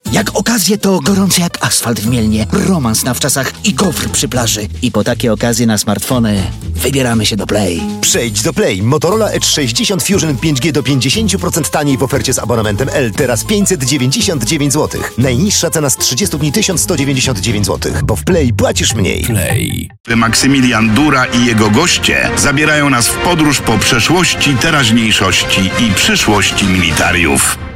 Jak okazje to gorące jak asfalt w Mielnie, romans na wczasach i gofr przy plaży. I po takie okazje na smartfony wybieramy się do Play. Przejdź do Play. Motorola Edge 60 Fusion 5G do 50% taniej w ofercie z abonamentem L. Teraz 599 zł. Najniższa cena z 30 dni 1199 zł. Bo w Play płacisz mniej. Play. Maksymilian Dura i jego goście zabierają nas w podróż po przeszłości, teraźniejszości i przyszłości militariów.